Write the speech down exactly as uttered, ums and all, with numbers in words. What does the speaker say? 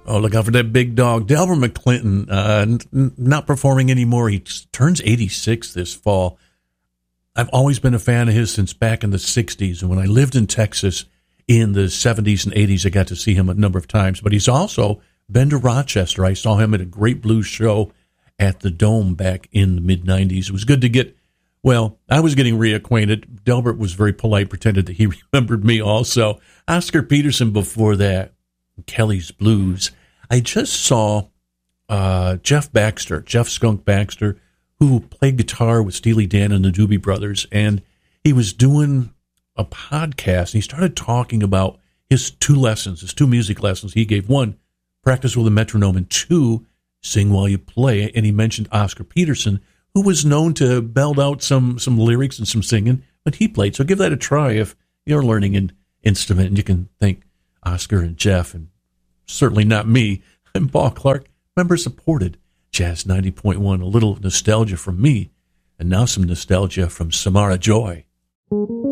Oh, look out for that big dog. Delbert McClinton, uh, n- not performing anymore. He t- turns eighty-six this fall. I've always been a fan of his since back in the sixties. And when I lived in Texas in the seventies and eighties, I got to see him a number of times. But he's also been to Rochester. I saw him at a great blues show at the Dome back in the mid nineties. It was good to get, well, I was getting reacquainted. Delbert was very polite, pretended that he remembered me also. Oscar Peterson before that, Kelly's Blues. I just saw uh, Jeff Baxter, Jeff Skunk Baxter, who played guitar with Steely Dan and the Doobie Brothers, and he was doing a podcast, and he started talking about his two lessons, his two music lessons he gave. One, practice with a metronome, and two, sing while you play. And he mentioned Oscar Peterson, who was known to belt out some some lyrics and some singing when he played. So give that a try if you're learning an instrument, and you can thank Oscar and Jeff, and certainly not me. I'm Paul Clark, member-supported Jazz ninety point one. A little nostalgia from me, and now some nostalgia from Samara Joy.